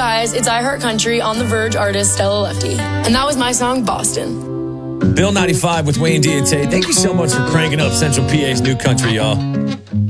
guys, it's I Heart Country on The Verge artist Stella Lefty. And that was my song, Boston. Bill 95 with Wayne Diaté. Thank you so much for cranking up Central PA's new country, y'all.